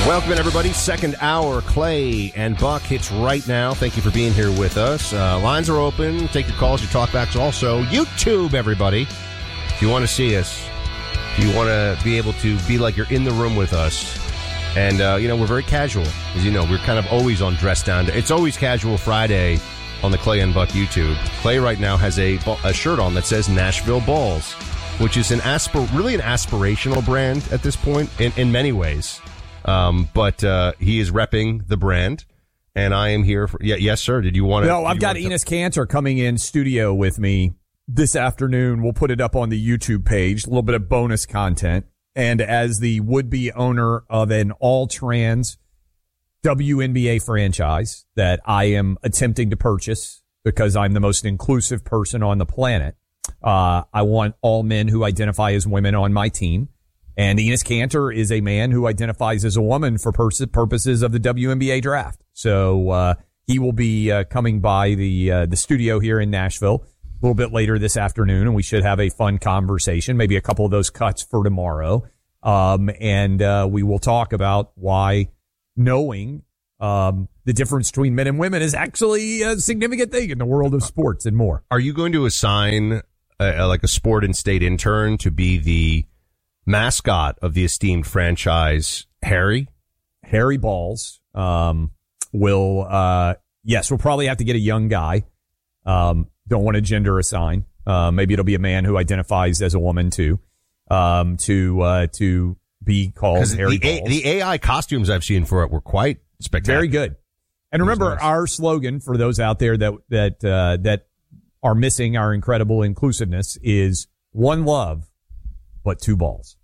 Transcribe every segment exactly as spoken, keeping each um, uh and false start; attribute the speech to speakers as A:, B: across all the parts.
A: Welcome in, everybody. Second hour, Clay and Buck hits right now. Thank you for being here with us. Uh, lines are open. Take your calls, your talkbacks. Also, YouTube, everybody. If you want to see us, if you want to be able to be like you're in the room with us. And, uh, you know, we're very casual. As you know, we're kind of always on Dress Down. It's always Casual Friday on the Clay and Buck YouTube. Clay right now has a, a shirt on that says Nashville Balls, which is an aspir- really an aspirational brand at this point in, in many ways. Um, but, uh, he is repping the brand, and I am here for, yeah, yes, sir. Did you want to?
B: No, I've got Enos Cantor coming in studio with me this afternoon. We'll put it up on the YouTube page, a little bit of bonus content. And as the would-be owner of an all-trans W N B A franchise that I am attempting to purchase because I'm the most inclusive person on the planet, uh, I want all men who identify as women on my team. And Enos Cantor is a man who identifies as a woman for pers- purposes of the W N B A draft. So uh he will be uh, coming by the uh, the studio here in Nashville a little bit later this afternoon, and we should have a fun conversation, maybe a couple of those cuts for tomorrow. Um and uh we will talk about why knowing um the difference between men and women is actually a significant thing in the world of sports and more.
A: Are you going to assign a, like a sport and state intern to be the mascot of the esteemed franchise, Harry?
B: Harry Balls, um, will, uh, yes, we'll probably have to get a young guy. Um, don't want to gender assign. Uh, maybe it'll be a man who identifies as a woman too, um, to, uh, to be called Harry
A: the,
B: Balls.
A: A, the A I costumes I've seen for it were quite spectacular.
B: Very good. And remember, nice. Our slogan for those out there that, that, uh, that are missing our incredible inclusiveness is one love, but two balls.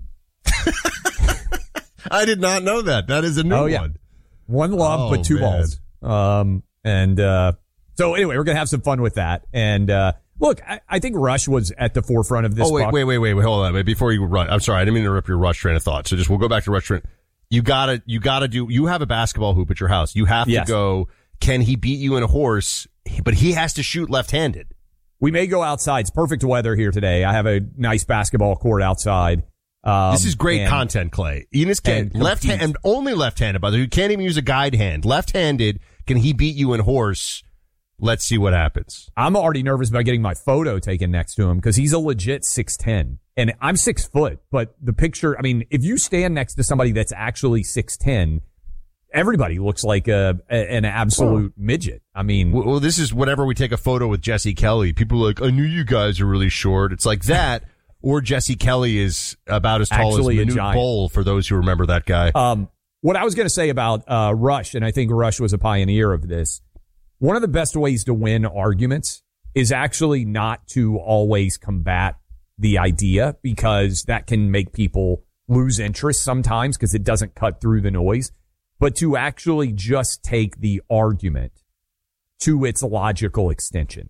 A: I did not know that. That is a new
B: oh, yeah.
A: one.
B: One love,
A: oh,
B: but two
A: man.
B: balls. Um, and, uh, so anyway, we're going to have some fun with that. And, uh, look, I, I think Rush was at the forefront of this.
A: Oh, wait,
B: buck.
A: wait, wait, wait, wait, hold on. Wait, before you run, I'm sorry. I didn't mean to interrupt your Rush train of thought. So just, we'll go back to Rush train. You gotta, you gotta do, you have a basketball hoop at your house. You have
B: yes.
A: to go, can he beat you in a horse? But he has to shoot left-handed.
B: We may go outside. It's perfect weather here today. I have a nice basketball court outside. Um,
A: this is great
B: and,
A: content, Clay. Enos can left hand and only left-handed, by the way. You can't even use a guide hand. Left-handed, can he beat you in horse? Let's see what happens.
B: I'm already nervous about getting my photo taken next to him because he's a legit six ten. And I'm six foot, but the picture, I mean, if you stand next to somebody that's actually six ten, everybody looks like a, a an absolute well, midget. I mean,
A: well, this is whenever we take a photo with Jesse Kelly, people are like, I knew you guys are really short. It's like that. Or Jesse Kelly is about as tall
B: Actually
A: as Manute Bol, for those who remember that guy.
B: Um, what I was going to say about uh, Rush, and I think Rush was a pioneer of this, one of the best ways to win arguments is actually not to always combat the idea, because that can make people lose interest sometimes because it doesn't cut through the noise, but to actually just take the argument to its logical extension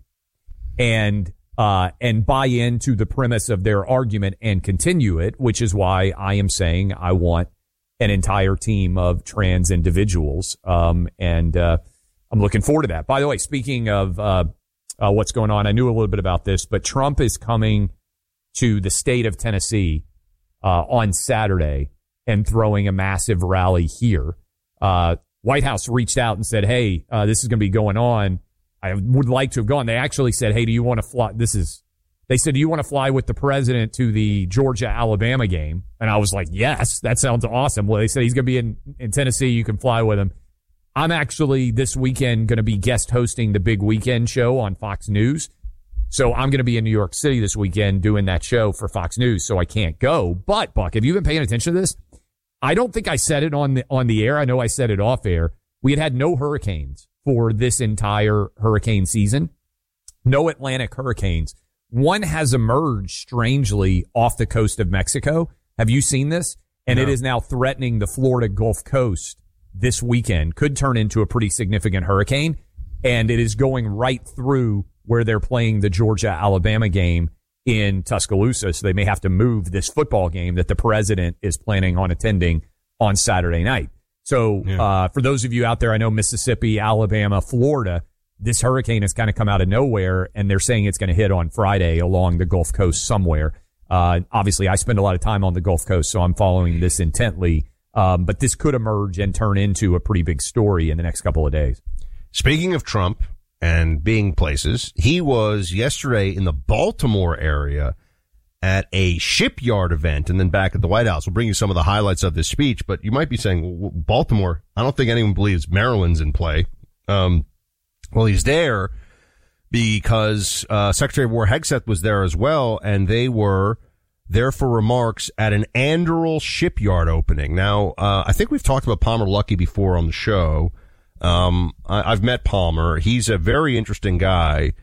B: and Uh, and buy into the premise of their argument and continue it, which is why I am saying I want an entire team of trans individuals. Um, and, uh, I'm looking forward to that. By the way, speaking of, uh, uh, what's going on, I knew a little bit about this, but Trump is coming to the state of Tennessee, uh, on Saturday and throwing a massive rally here. Uh, White House reached out and said, hey, uh, this is going to be going on. I would like to have gone. They actually said, hey, do you want to fly? This is, they said, do you want to fly with the president to the Georgia-Alabama game? And I was like, yes, that sounds awesome. Well, they said he's going to be in, in Tennessee. You can fly with him. I'm actually this weekend going to be guest hosting the Big Weekend show on Fox News. So I'm going to be in New York City this weekend doing that show for Fox News. So I can't go. But Buck, have you been paying attention to this? I don't think I said it on the, on the air. I know I said it off air. We had had no hurricanes for this entire hurricane season. No Atlantic hurricanes. One has emerged strangely off the coast of Mexico. Have you seen this? And no. It is now threatening the Florida Gulf Coast this weekend. Could turn into a pretty significant hurricane. And it is going right through where they're playing the Georgia-Alabama game in Tuscaloosa. So they may have to move this football game that the president is planning on attending on Saturday night. So, yeah. uh, for those of you out there, I know Mississippi, Alabama, Florida, this hurricane has kind of come out of nowhere, and they're saying it's going to hit on Friday along the Gulf Coast somewhere. Uh, obviously I spend a lot of time on the Gulf Coast, so I'm following this intently. Um, but this could emerge and turn into a pretty big story in the next couple of days.
A: Speaking of Trump and being places, he was yesterday in the Baltimore area at a shipyard event and then back at the White House. We'll bring you some of the highlights of this speech, but you might be saying, well, Baltimore, I don't think anyone believes Maryland's in play. Um, well, he's there because uh, Secretary of War Hegseth was there as well, and they were there for remarks at an Anduril shipyard opening. Now, uh, I think we've talked about Palmer Luckey before on the show. Um, I, I've met Palmer. He's a very interesting guy.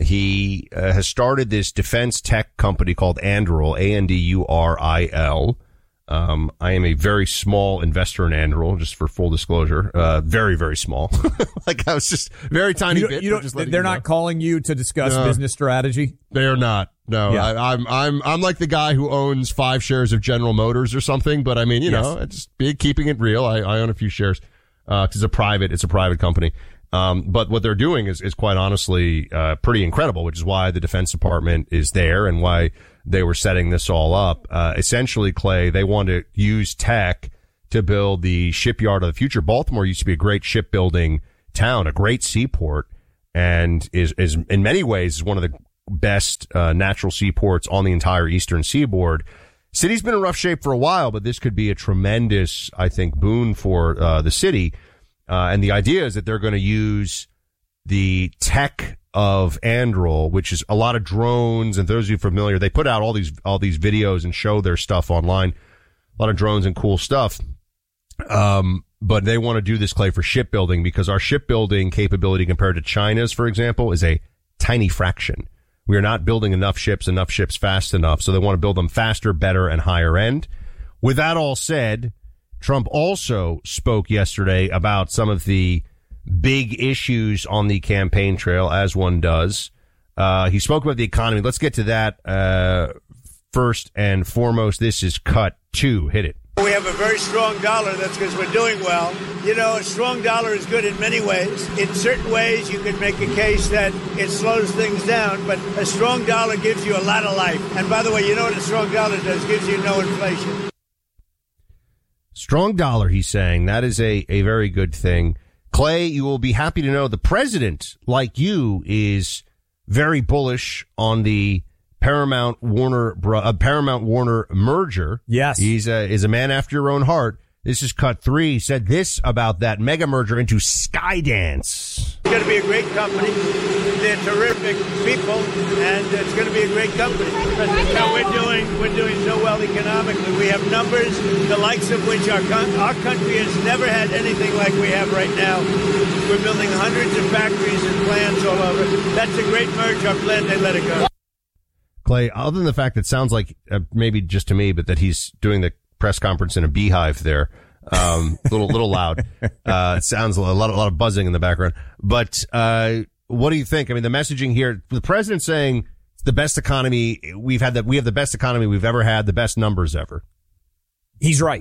A: He uh, has started this defense tech company called Anduril, A N D U R I L. Um, I am a very small investor in Anduril, just for full disclosure. Uh, very, very small. Like I was just very tiny
B: you
A: bit.
B: You don't,
A: just
B: they're
A: you
B: not
A: know.
B: calling you to discuss
A: No.
B: business strategy?
A: They are not. No,
B: Yeah.
A: I, I'm, I'm, I'm like the guy who owns five shares of General Motors or something. But I mean, you
B: Yes.
A: know, just be keeping it real. I, I own a few shares, uh, cause it's a private, it's a private company. Um, but what they're doing is, is quite honestly, uh, pretty incredible, which is why the Defense Department is there and why they were setting this all up. Uh, essentially, Clay, they want to use tech to build the shipyard of the future. Baltimore used to be a great shipbuilding town, a great seaport, and is, is in many ways is one of the best, uh, natural seaports on the entire eastern seaboard. City's been in rough shape for a while, but this could be a tremendous, I think, boon for, uh, the city. Uh, and the idea is that they're going to use the tech of Anduril, which is a lot of drones. And those of you familiar, they put out all these, all these videos and show their stuff online. A lot of drones and cool stuff. Um, but they want to do this, Clay, for shipbuilding because our shipbuilding capability compared to China's, for example, is a tiny fraction. We are not building enough ships, enough ships fast enough. So they want to build them faster, better, and higher end. With that all said, Trump also spoke yesterday about some of the big issues on the campaign trail, as one does. Uh, he spoke about the economy. Let's get to that. Uh, first and foremost, this is cut two. Hit it.
C: We have a very strong dollar. That's because we're doing well. You know, a strong dollar is good in many ways. In certain ways, you could make a case that it slows things down, but a strong dollar gives you a lot of life. And by the way, you know what a strong dollar does? It gives you no inflation.
A: Strong dollar, he's saying. That is a, a very good thing. Clay, you will be happy to know the president, like you, is very bullish on the Paramount Warner uh, Paramount Warner merger.
B: Yes.
A: He's a, is a man after your own heart. This is cut three. He said this about that mega merger into Skydance.
C: It's going to be a great company. They're terrific people, and it's going to be a great company. But, you know, we're doing we're doing so well economically. We have numbers the likes of which our con- our country has never had anything like we have right now. We're building hundreds of factories and plants all over. That's a great merger. I'm glad they let it go.
A: Clay, other than the fact that it sounds like uh, maybe just to me, but that he's doing the press conference in a beehive there. Um, little, little loud. Uh, it sounds a lot, a lot of buzzing in the background. But, uh, what do you think? I mean, the messaging here, the president saying it's the best economy we've had, that we have the best economy we've ever had, the best numbers ever.
B: He's right.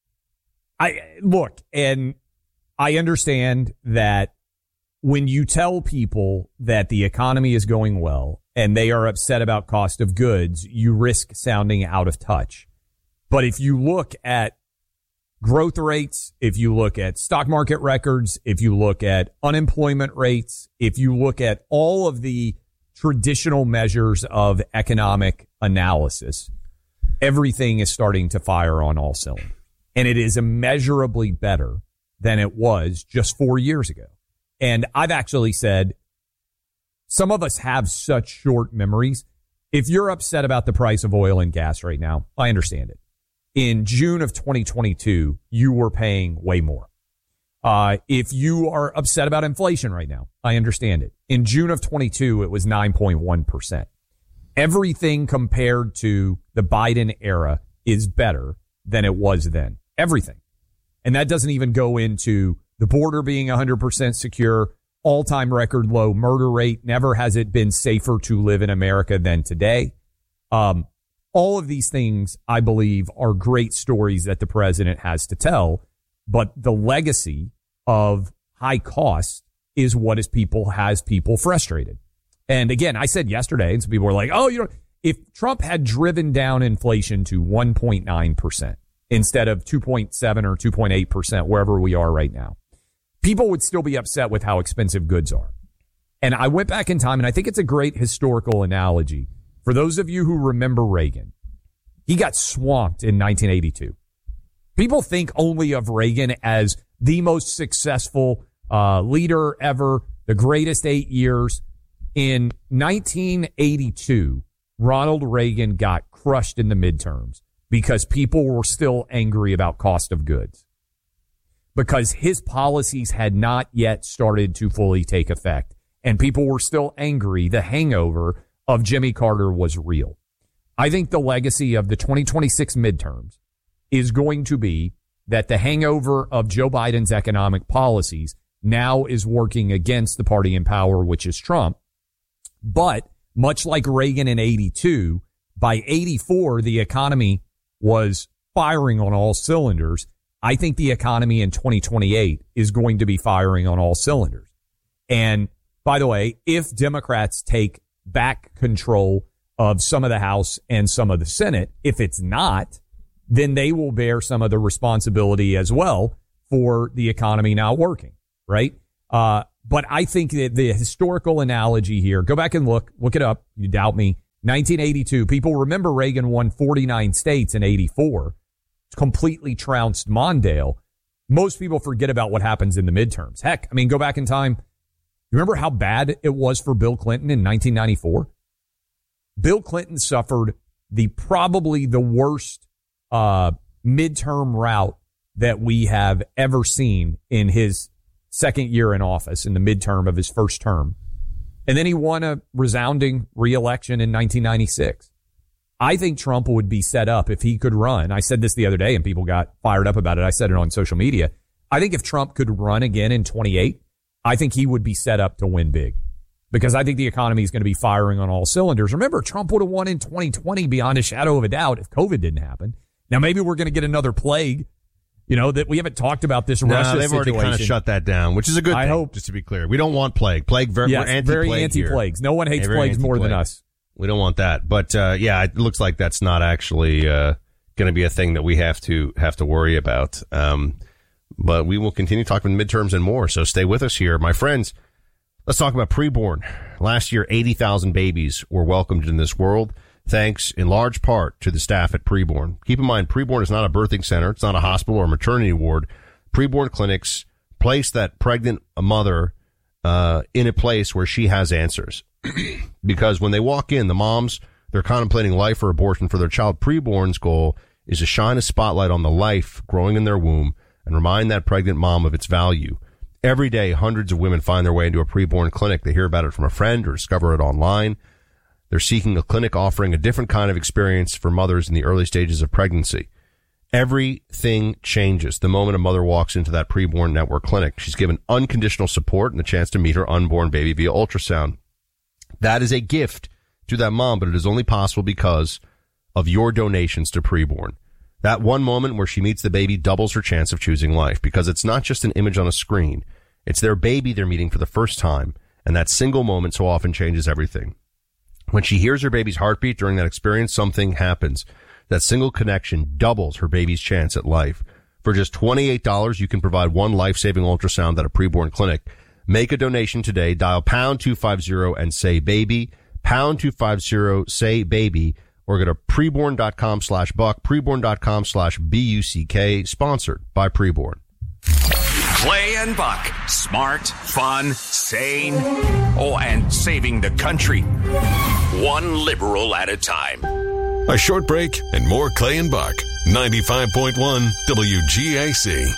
B: I look, and I understand that when you tell people that the economy is going well and they are upset about cost of goods, you risk sounding out of touch. But if you look at growth rates, if you look at stock market records, if you look at unemployment rates, if you look at all of the traditional measures of economic analysis, everything is starting to fire on all cylinders. And it is immeasurably better than it was just four years ago. And I've actually said, some of us have such short memories. If you're upset about the price of oil and gas right now, I understand it. In June of twenty twenty-two, you were paying way more. Uh, if you are upset about inflation right now, I understand it. In June of twenty-two, it was nine point one percent. Everything compared to the Biden era is better than it was then. Everything. And that doesn't even go into the border being one hundred percent secure, all-time record low murder rate. Never has it been safer to live in America than today. Um, all of these things, I believe, are great stories that the president has to tell. But the legacy of high costs is what is people has people frustrated. And again, I said yesterday, and some people were like, oh, you know, if Trump had driven down inflation to one point nine percent instead of two point seven or two point eight percent, wherever we are right now, people would still be upset with how expensive goods are. And I went back in time, and I think it's a great historical analogy. For those of you who remember Reagan, he got swamped in nineteen eighty-two. People think only of Reagan as the most successful uh, leader ever, the greatest eight years. In nineteen eighty-two, Ronald Reagan got crushed in the midterms because people were still angry about cost of goods, because his policies had not yet started to fully take effect, and people were still angry. The hangover of Jimmy Carter was real. I think the legacy of the twenty twenty-six midterms is going to be that the hangover of Joe Biden's economic policies now is working against the party in power, which is Trump. But much like Reagan in eighty-two, by eighty-four, the economy was firing on all cylinders. I think the economy in twenty twenty-eight is going to be firing on all cylinders. And by the way, if Democrats take back control of some of the House and some of the Senate, if it's not, then they will bear some of the responsibility as well for the economy not working, right? Uh, but I think that the historical analogy here, go back and look, look it up. You doubt me. nineteen eighty-two, people remember Reagan won forty-nine states in eighty-four, completely trounced Mondale. Most people forget about what happens in the midterms. Heck, I mean, go back in time. You remember how bad it was for Bill Clinton in nineteen ninety-four? Bill Clinton suffered the probably the worst uh, midterm rout that we have ever seen in his second year in office, in the midterm of his first term. And then he won a resounding reelection in nineteen ninety-six. I think Trump would be set up if he could run. I said this the other day and people got fired up about it. I said it on social media. I think if Trump could run again in twenty-eight, I think he would be set up to win big, because I think the economy is going to be firing on all cylinders. Remember, Trump would have won in twenty twenty beyond a shadow of a doubt if COVID didn't happen. Now, maybe we're going to get another plague, you know, that we haven't talked about this
A: no,
B: Russia
A: they've
B: situation.
A: already kind of shut that down, which is a good
B: I
A: thing,
B: hope.
A: just to be clear. We don't want plague. Plague, very,
B: yes,
A: we're anti-plague
B: very anti-plagues.
A: here.
B: No one hates
A: yeah,
B: plagues more than us.
A: We don't want that. But, uh, yeah, it looks like that's not actually uh, going to be a thing that we have to have to worry about. Um, but we will continue talking midterms and more, so stay with us here. My friends, let's talk about preborn. Last year, eighty thousand babies were welcomed in this world, thanks in large part to the staff at Preborn. Keep in mind, Preborn is not a birthing center. It's not a hospital or a maternity ward. Preborn clinics place that pregnant mother uh, in a place where she has answers. Because when they walk in, the moms, they're contemplating life or abortion for their child. Preborn's goal is to shine a spotlight on the life growing in their womb and remind that pregnant mom of its value. Every day, hundreds of women find their way into a preborn clinic. They hear about it from a friend or discover it online. They're seeking a clinic offering a different kind of experience for mothers in the early stages of pregnancy. Everything changes the moment a mother walks into that preborn network clinic. She's given unconditional support and the chance to meet her unborn baby via ultrasound. That is a gift to that mom, but it is only possible because of your donations to Preborn. That one moment where she meets the baby doubles her chance of choosing life, because it's not just an image on a screen. It's their baby they're meeting for the first time, and that single moment so often changes everything. When she hears her baby's heartbeat during that experience, something happens. That single connection doubles her baby's chance at life. For just twenty-eight dollars, you can provide one life-saving ultrasound at a Preborn clinic. Make a donation today. Dial pound two fifty and say baby, pound two fifty, say baby, or go to preborn.com slash buck, preborn.com slash B-U-C-K, sponsored by Preborn.
D: Clay and Buck. Smart, fun, sane, oh, and saving the country. One liberal at a time.
E: A short break and more Clay and Buck. ninety-five point one W G A C.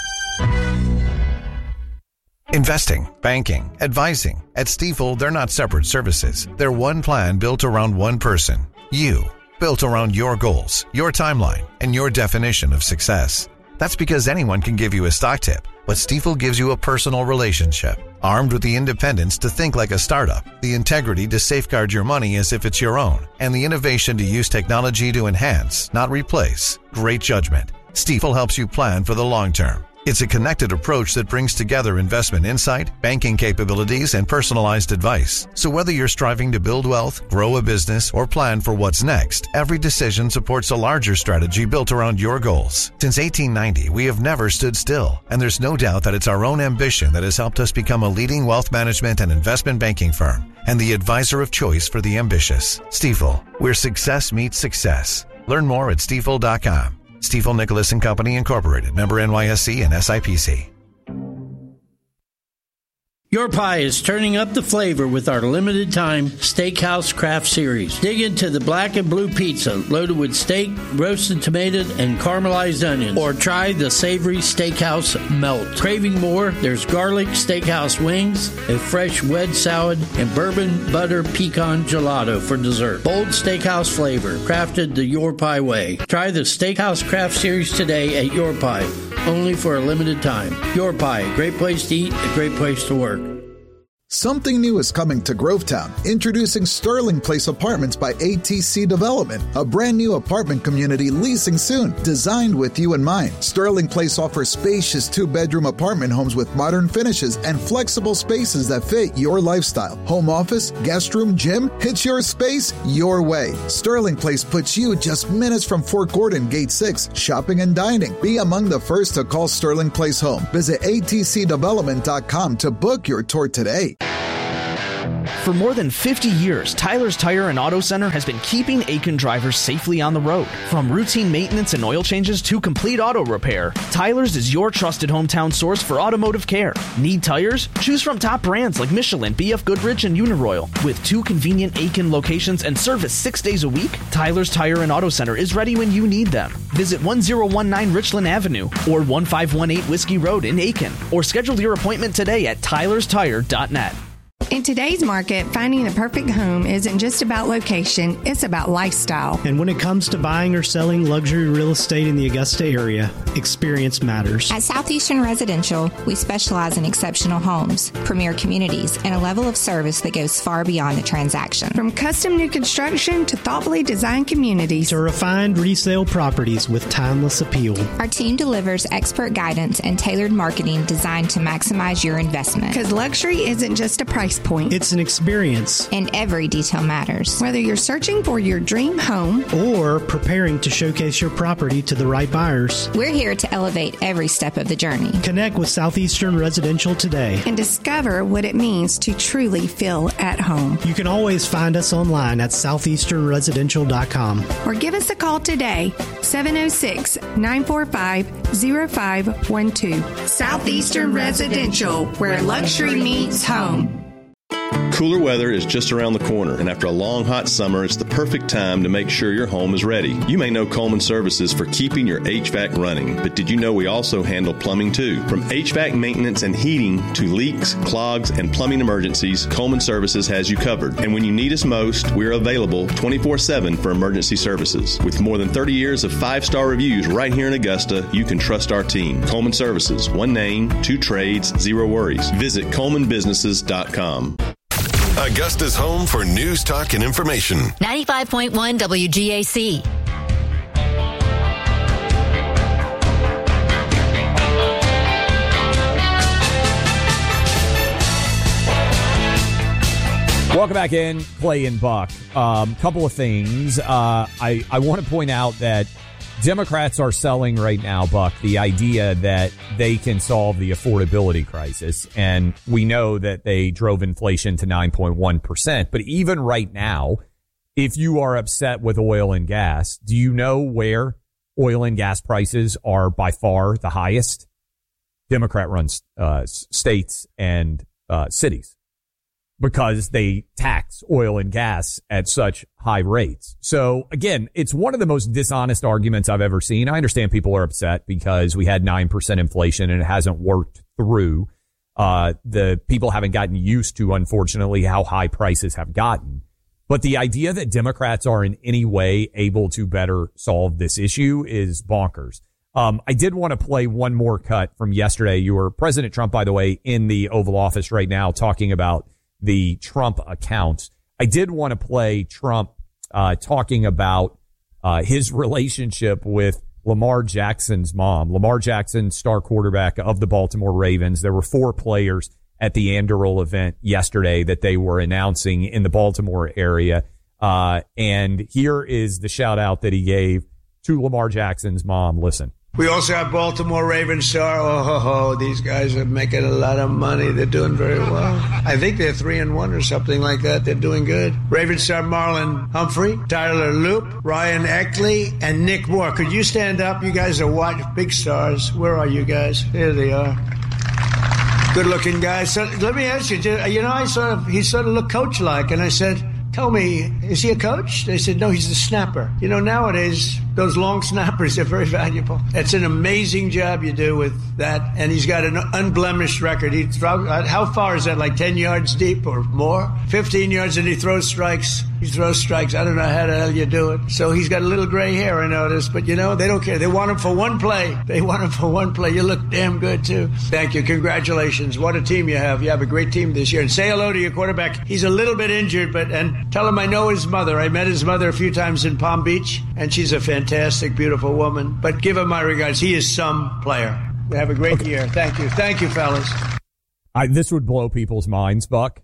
F: Investing, banking, advising. At Stifel, they're not separate services. They're one plan built around one person. You. Built around your goals, your timeline, and your definition of success. That's because anyone can give you a stock tip, but Stifel gives you a personal relationship. Armed with the independence to think like a startup, the integrity to safeguard your money as if it's your own, and the innovation to use technology to enhance, not replace, great judgment. Stifel helps you plan for the long term. It's a connected approach that brings together investment insight, banking capabilities, and personalized advice. So whether you're striving to build wealth, grow a business, or plan for what's next, every decision supports a larger strategy built around your goals. Since eighteen ninety, we have never stood still, and there's no doubt that it's our own ambition that has helped us become a leading wealth management and investment banking firm and the advisor of choice for the ambitious. Stifel, where success meets success. Learn more at stifel dot com. Stifel Nicholas and Company Incorporated, member N Y S C and S I P C.
G: Your Pie is turning up the flavor with our limited time Steakhouse Craft Series. Dig into the black and blue pizza loaded with steak, roasted tomato, and caramelized onions. Or try the savory Steakhouse Melt. Craving more? There's garlic Steakhouse wings, a fresh wedge salad, and bourbon butter pecan gelato for dessert. Bold Steakhouse flavor, crafted the Your Pie way. Try the Steakhouse Craft Series today at Your Pie, only for a limited time. Your Pie, a great place to eat, a great place to work.
H: Something new is coming to Grovetown. Introducing Sterling Place Apartments by A T C Development, a brand new apartment community leasing soon, designed with you in mind. Sterling Place offers spacious two-bedroom apartment homes with modern finishes and flexible spaces that fit your lifestyle. Home office, guest room, gym, it's your space, your way. Sterling Place puts you just minutes from Fort Gordon, Gate six, shopping and dining. Be among the first to call Sterling Place home. Visit A T C development dot com to book your tour today.
I: For more than fifty years, Tyler's Tire and Auto Center has been keeping Aiken drivers safely on the road. From routine maintenance and oil changes to complete auto repair, Tyler's is your trusted hometown source for automotive care. Need tires? Choose from top brands like Michelin, B F Goodrich, and Uniroyal. With two convenient Aiken locations and service six days a week, Tyler's Tire and Auto Center is ready when you need them. Visit one oh one nine Richland Avenue or one five one eight Whiskey Road in Aiken, or schedule your appointment today at tylers tire dot net.
J: In today's market, finding the perfect home isn't just about location, it's about lifestyle.
K: And when it comes to buying or selling luxury real estate in the Augusta area, experience matters.
L: At Southeastern Residential, we specialize in exceptional homes, premier communities, and a level of service that goes far beyond the transaction.
J: From custom new construction to thoughtfully designed communities
K: to refined resale properties with timeless appeal.
L: Our team delivers expert guidance and tailored marketing designed to maximize your investment.
J: Because luxury isn't just a price point.
K: It's an experience.
L: And every detail matters.
J: Whether you're searching for your dream home
K: or preparing to showcase your property to the right buyers,
L: we're here to elevate every step of the journey.
K: Connect with Southeastern Residential today
J: and discover what it means to truly feel at home.
K: You can always find us online at southeastern residential dot com
J: or give us a call today, seven oh six, nine four five, oh five one two. Southeastern Residential, where luxury meets home.
M: Cooler weather is just around the corner, and after a long, hot summer, it's the perfect time to make sure your home is ready. You may know Coleman Services for keeping your H V A C running, but did you know we also handle plumbing too? From H V A C maintenance and heating to leaks, clogs, and plumbing emergencies, Coleman Services has you covered. And when you need us most, we're available twenty-four seven for emergency services. With more than thirty years of five-star reviews right here in Augusta, you can trust our team. Coleman Services, one name, two trades, zero worries. Visit coleman businesses dot com.
E: Augusta's home for news, talk, and information.
N: ninety-five point one W G A C.
B: Welcome back in, Clay and Buck. Um, couple of things. Uh, I, I want to point out that Democrats are selling right now, Buck, the idea that they can solve the affordability crisis. And we know that they drove inflation to nine point one percent. But even right now, if you are upset with oil and gas, do you know where oil and gas prices are by far the highest? Democrat-run uh, states and uh, cities, because they tax oil and gas at such high rates. So again, it's one of the most dishonest arguments I've ever seen. I understand people are upset because we had nine percent inflation and it hasn't worked through. Uh, the people haven't gotten used to, unfortunately, how high prices have gotten. But the idea that Democrats are in any way able to better solve this issue is bonkers. Um, I did want to play one more cut from yesterday. You were President Trump, by the way, in the Oval Office right now talking about the Trump accounts. I did want to play Trump uh, talking about uh, his relationship with Lamar Jackson's mom. Lamar Jackson, star quarterback of the Baltimore Ravens. There were four players at the Anduril event yesterday that they were announcing in the Baltimore area. Uh, and here is the shout out that he gave to Lamar Jackson's mom. Listen.
C: We also have Baltimore Ravens star. Oh, ho, ho. These guys are making a lot of money. They're doing very well. I think they're three and one or something like that. They're doing good. Ravens star Marlon Humphrey, Tyler Loop, Ryan Eckley, and Nick Moore. Could you stand up? You guys are what? Big stars. Where are you guys? Here they are. Good-looking guys. So let me ask you. You know, I sort of he sort of looked coach-like, and I said, "Tell me, is he a coach?" They said, "No, he's a snapper." You know, nowadays, those long snappers are very valuable. It's an amazing job you do with that, and he's got an unblemished record. He throws, how far is that, like ten yards deep or more? fifteen yards, and he throws strikes. He throws strikes. I don't know how the hell you do it. So he's got a little gray hair, I noticed, but, you know, they don't care. They want him for one play. They want him for one play. You look damn good, too. Thank you. Congratulations. What a team you have. You have a great team this year. And say hello to your quarterback. He's a little bit injured, but and tell him I know his mother. I met his mother a few times in Palm Beach, and she's a fantastic, beautiful woman. But give him my regards. He is some player. Have a great okay. year. Thank you. Thank you, fellas.
B: I, this would blow people's minds, Buck.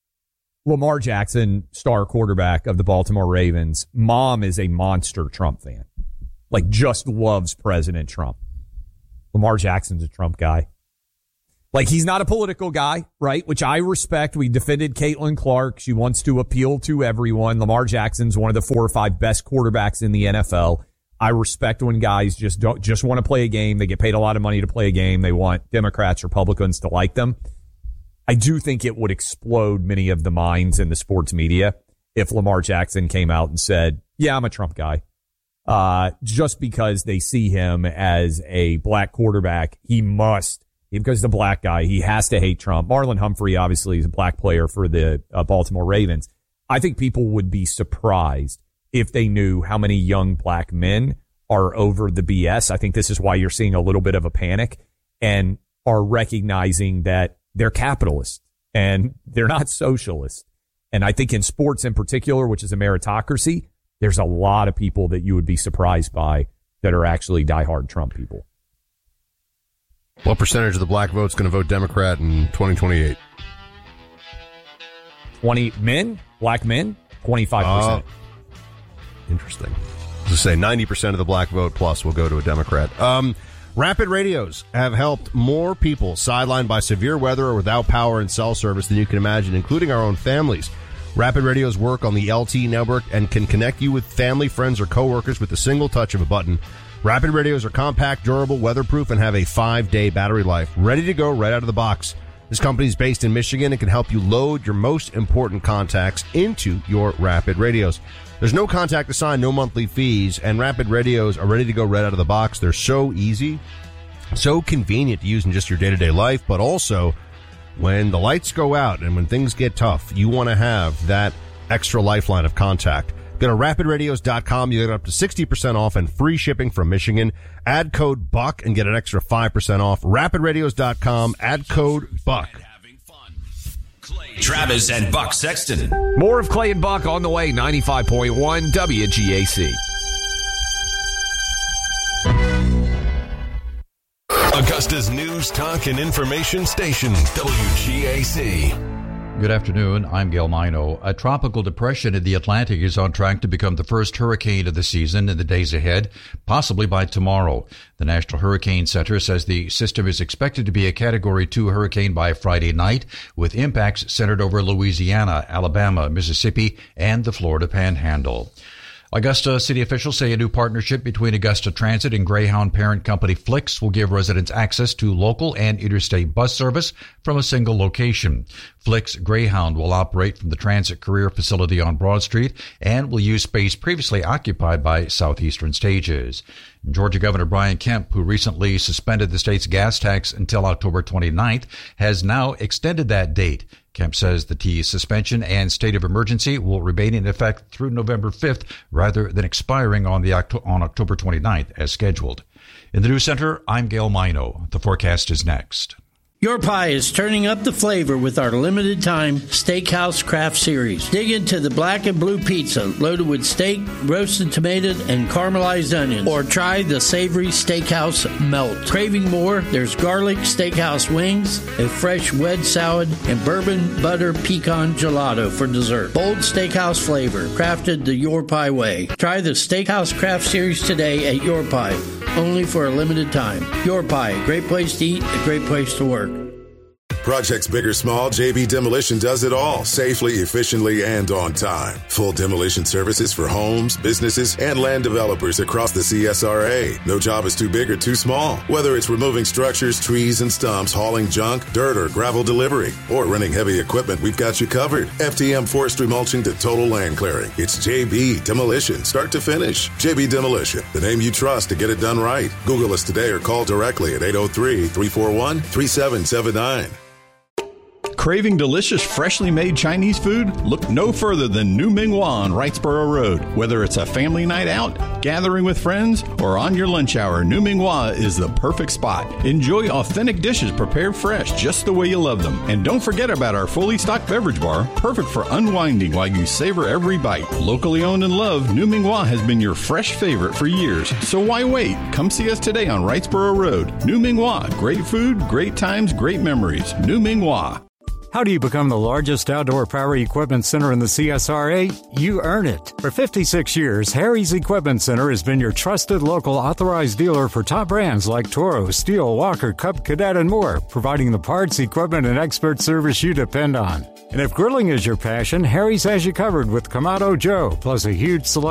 B: Lamar Jackson, star quarterback of the Baltimore Ravens, mom is a monster Trump fan. Like, just loves President Trump. Lamar Jackson's a Trump guy. Like, he's not a political guy, right? Which I respect. We defended Caitlin Clark. She wants to appeal to everyone. Lamar Jackson's one of the four or five best quarterbacks in the N F L. I respect when guys just don't, just want to play a game. They get paid a lot of money to play a game. They want Democrats, Republicans to like them. I do think it would explode many of the minds in the sports media if Lamar Jackson came out and said, yeah, I'm a Trump guy. Uh, just because they see him as a black quarterback, he must, because he's a black guy, he has to hate Trump. Marlon Humphrey, obviously, is a black player for the uh, Baltimore Ravens. I think people would be surprised if they knew how many young black men are over the B S. I think this is why you're seeing a little bit of a panic and are recognizing that they're capitalists and they're not socialists. And I think in sports in particular, which is a meritocracy, there's a lot of people that you would be surprised by that are actually diehard Trump people.
A: What percentage of the black vote's going to vote Democrat in twenty twenty-eight?
B: twenty men? Black men? twenty-five percent.
A: Uh, interesting. To say ninety percent of the black vote plus will go to a Democrat. Um, Rapid Radios have helped more people sidelined by severe weather or without power and cell service than you can imagine, including our own families. Rapid Radios work on the L T E network and can connect you with family, friends, or coworkers with a single touch of a button. Rapid Radios are compact, durable, weatherproof, and have a five-day battery life, ready to go right out of the box. This company is based in Michigan and can help you load your most important contacts into your Rapid Radios. There's no contact assigned, no monthly fees, and Rapid Radios are ready to go right out of the box. They're so easy, so convenient to use in just your day-to-day life, but also when the lights go out and when things get tough, you want to have that extra lifeline of contact. Go to rapid radios dot com. You get up to sixty percent off and free shipping from Michigan. Add code BUCK and get an extra five percent off. rapid radios dot com. Add code BUCK.
D: Travis and Buck Sexton.
O: More of Clay and Buck on the way. ninety-five point one W G A C.
E: Augusta's news, talk, and information station, W G A C.
P: Good afternoon. I'm Gail Mino. A tropical depression in the Atlantic is on track to become the first hurricane of the season in the days ahead, possibly by tomorrow. The National Hurricane Center says the system is expected to be a Category two hurricane by Friday night, with impacts centered over Louisiana, Alabama, Mississippi, and the Florida Panhandle. Augusta city officials say a new partnership between Augusta Transit and Greyhound parent company Flix will give residents access to local and interstate bus service from a single location. Flix Greyhound will operate from the Transit Career Facility on Broad Street and will use space previously occupied by Southeastern Stages. Georgia Governor Brian Kemp, who recently suspended the state's gas tax until October twenty-ninth, has now extended that date. Kemp says the T suspension and state of emergency will remain in effect through November fifth rather than expiring on the on October twenty-ninth as scheduled. In the News Center, I'm Gail Mino. The forecast is next.
G: Your Pie is turning up the flavor with our limited time Steakhouse Craft Series. Dig into the black and blue pizza loaded with steak, roasted tomato, and caramelized onions. Or try the savory Steakhouse Melt. Craving more? There's garlic steakhouse wings, a fresh wedge salad, and bourbon butter pecan gelato for dessert. Bold steakhouse flavor, crafted the Your Pie way. Try the Steakhouse Craft Series today at Your Pie, only for a limited time. Your Pie, a great place to eat, a great place to work.
Q: Projects big or small, J B Demolition does it all, safely, efficiently, and on time. Full demolition services for homes, businesses, and land developers across the C S R A. No job is too big or too small. Whether it's removing structures, trees, and stumps, hauling junk, dirt, or gravel delivery, or renting heavy equipment, we've got you covered. F T M forestry mulching to total land clearing. It's J B Demolition, start to finish. J B Demolition, the name you trust to get it done right. Google us today or call directly at eight oh three, three four one, three seven seven nine.
R: Craving delicious, freshly made Chinese food? Look no further than New Ming Hua on Wrightsboro Road. Whether it's a family night out, gathering with friends, or on your lunch hour, New Ming Hua is the perfect spot. Enjoy authentic dishes prepared fresh, just the way you love them. And don't forget about our fully stocked beverage bar, perfect for unwinding while you savor every bite. Locally owned and loved, New Ming Hua has been your fresh favorite for years. So why wait? Come see us today on Wrightsboro Road. New Ming Hua. Great food, great times, great memories. New Ming Hua.
S: How do you become the largest outdoor power equipment center in the C S R A? You earn it. For fifty-six years, Harry's Equipment Center has been your trusted local authorized dealer for top brands like Toro, Steel, Walker, Cub, Cadet, and more, providing the parts, equipment, and expert service you depend on. And if grilling is your passion, Harry's has you covered with Kamado Joe, plus a huge selection